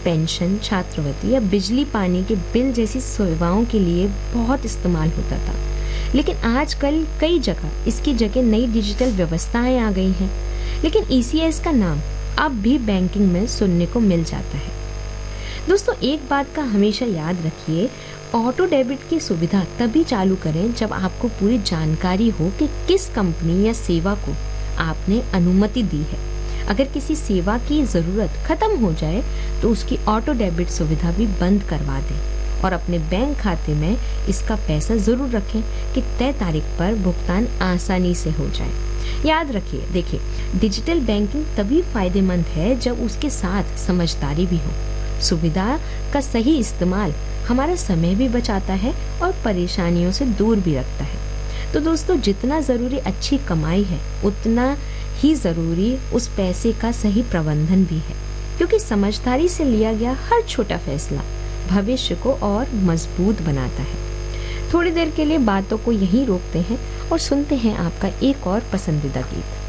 Pension, छात्रवृत्ति या बिजली पानी के बिल जैसी सेवाओं के लिए बहुत इस्तेमाल होता था। लेकिन आजकल कई जगह इसकी जगह नई डिजिटल व्यवस्थाएं आ गई हैं। लेकिन ईसीएस का नाम अब भी बैंकिंग में सुनने को मिल जाता है। दोस्तों, एक बात का हमेशा याद रखिए, ऑटो डेबिट की सुविधा तभी चालू करें जब आपको पूरी जानकारी हो कि किस कंपनी या सेवा को आपने अनुमति दी है। अगर किसी सेवा की ज़रूरत खत्म हो जाए तो उसकी ऑटो डेबिट सुविधा भी बंद करवा दें और अपने बैंक खाते में इसका पैसा ज़रूर रखें कि तय तारीख पर भुगतान आसानी से हो जाए। याद रखिए, देखिए, डिजिटल बैंकिंग तभी फायदेमंद है जब उसके साथ समझदारी भी हो। सुविधा का सही इस्तेमाल हमारा समय भी बचाता है और परेशानियों से दूर भी रखता है। तो दोस्तों, जितना ज़रूरी अच्छी कमाई है उतना ही ज़रूरी उस पैसे का सही प्रबंधन भी है, क्योंकि समझदारी से लिया गया हर छोटा फैसला भविष्य को और मजबूत बनाता है। थोड़ी देर के लिए बातों को यहीं रोकते हैं और सुनते हैं आपका एक और पसंदीदा गीत।